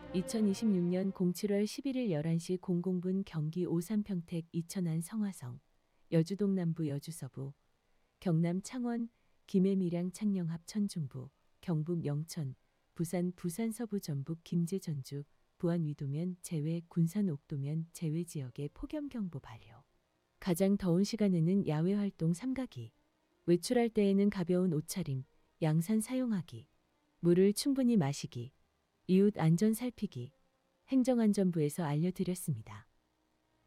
2026년 07월 11일 11시 00분 경기 오산 평택 이천안 성화성, 여주동 남부 여주서부, 경남 창원, 김해 밀양 창녕합 천중부, 경북 영천, 부산 서부 전북 김제 전주, 부안 위도면 제외 군산 옥도면 제외 지역에 폭염경보 발효. 가장 더운 시간에는 야외 활동 삼가기. 외출할 때에는 가벼운 옷차림, 양산 사용하기. 물을 충분히 마시기. 이웃 안전 살피기. 행정안전부에서 알려드렸습니다.